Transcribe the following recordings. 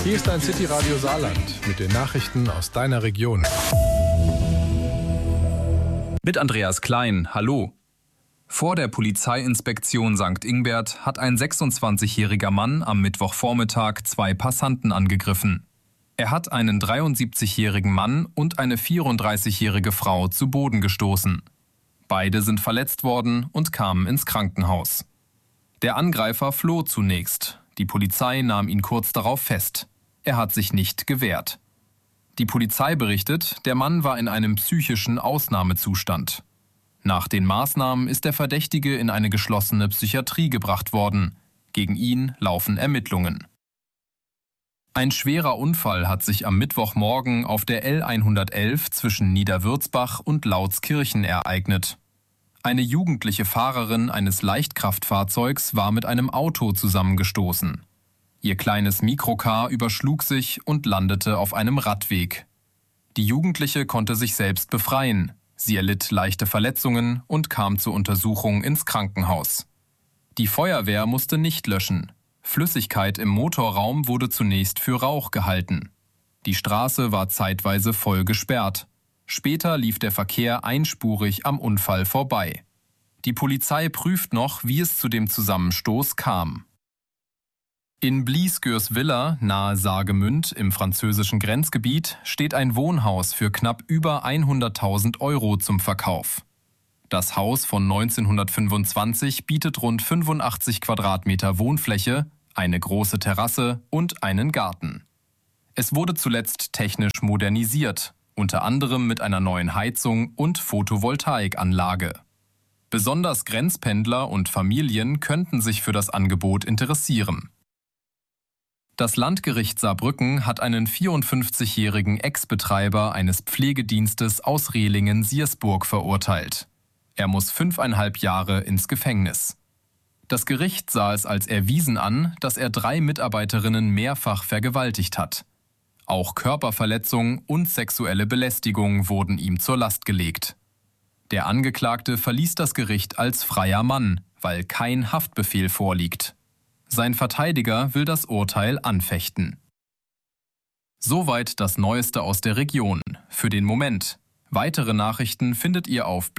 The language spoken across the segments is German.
Hier ist dein City Radio Saarland mit den Nachrichten aus deiner Region. Mit Andreas Klein, hallo. Vor der Polizeiinspektion St. Ingbert hat ein 26-jähriger Mann am Mittwochvormittag 2 Passanten angegriffen. Er hat einen 73-jährigen Mann und eine 34-jährige Frau zu Boden gestoßen. Beide sind verletzt worden und kamen ins Krankenhaus. Der Angreifer floh zunächst. Die Polizei nahm ihn kurz darauf fest. Er hat sich nicht gewehrt. Die Polizei berichtet, der Mann war in einem psychischen Ausnahmezustand. Nach den Maßnahmen ist der Verdächtige in eine geschlossene Psychiatrie gebracht worden. Gegen ihn laufen Ermittlungen. Ein schwerer Unfall hat sich am Mittwochmorgen auf der L111 zwischen Niederwürzbach und Lautskirchen ereignet. Eine jugendliche Fahrerin eines Leichtkraftfahrzeugs war mit einem Auto zusammengestoßen. Ihr kleines Mikrocar überschlug sich und landete auf einem Radweg. Die Jugendliche konnte sich selbst befreien. Sie erlitt leichte Verletzungen und kam zur Untersuchung ins Krankenhaus. Die Feuerwehr musste nicht löschen. Flüssigkeit im Motorraum wurde zunächst für Rauch gehalten. Die Straße war zeitweise voll gesperrt. Später lief der Verkehr einspurig am Unfall vorbei. Die Polizei prüft noch, wie es zu dem Zusammenstoß kam. In Bliesgörswiller, nahe Saargemünd im französischen Grenzgebiet, steht ein Wohnhaus für knapp über 100.000 € zum Verkauf. Das Haus von 1925 bietet rund 85 Quadratmeter Wohnfläche, eine große Terrasse und einen Garten. Es wurde zuletzt technisch modernisiert, unter anderem mit einer neuen Heizung und Photovoltaikanlage. Besonders Grenzpendler und Familien könnten sich für das Angebot interessieren. Das Landgericht Saarbrücken hat einen 54-jährigen Ex-Betreiber eines Pflegedienstes aus Rehlingen-Siersburg verurteilt. Er muss 5,5 Jahre ins Gefängnis. Das Gericht sah es als erwiesen an, dass er 3 Mitarbeiterinnen mehrfach vergewaltigt hat. Auch Körperverletzung und sexuelle Belästigung wurden ihm zur Last gelegt. Der Angeklagte verließ das Gericht als freier Mann, weil kein Haftbefehl vorliegt. Sein Verteidiger will das Urteil anfechten. Soweit das Neueste aus der Region. Für den Moment. Weitere Nachrichten findet ihr auf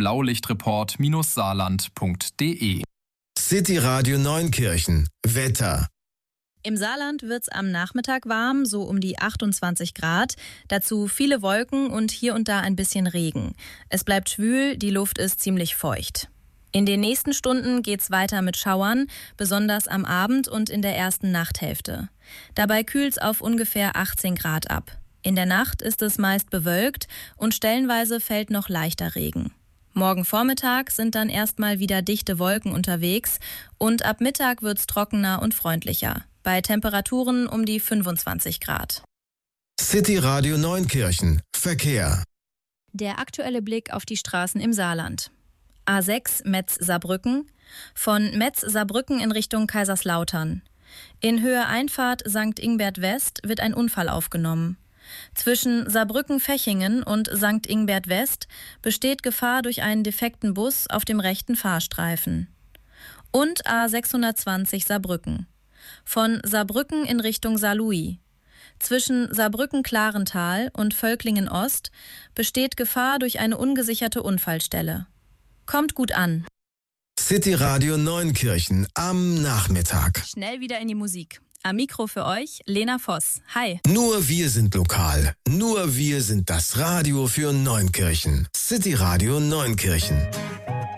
blaulichtreport-saarland.de. City Radio Neunkirchen. Wetter. Im Saarland wird's am Nachmittag warm, so um die 28 Grad. Dazu viele Wolken und hier und da ein bisschen Regen. Es bleibt schwül, die Luft ist ziemlich feucht. In den nächsten Stunden geht's weiter mit Schauern, besonders am Abend und in der ersten Nachthälfte. Dabei kühlt's auf ungefähr 18 Grad ab. In der Nacht ist es meist bewölkt und stellenweise fällt noch leichter Regen. Morgen Vormittag sind dann erstmal wieder dichte Wolken unterwegs und ab Mittag wird's trockener und freundlicher. Bei Temperaturen um die 25 Grad. City Radio Neunkirchen. Verkehr. Der aktuelle Blick auf die Straßen im Saarland. A6 Metz-Saarbrücken, von Metz-Saarbrücken in Richtung Kaiserslautern. In Höhe Einfahrt St. Ingbert West wird ein Unfall aufgenommen. Zwischen Saarbrücken-Fechingen und St. Ingbert West besteht Gefahr durch einen defekten Bus auf dem rechten Fahrstreifen. Und A620 Saarbrücken. Von Saarbrücken in Richtung Saarlouis. Zwischen Saarbrücken-Klarental und Völklingen-Ost besteht Gefahr durch eine ungesicherte Unfallstelle. Kommt gut an. City Radio Neunkirchen am Nachmittag. Schnell wieder in die Musik. Am Mikro für euch Lena Voss. Hi. Nur wir sind lokal. Nur wir sind das Radio für Neunkirchen. City Radio Neunkirchen.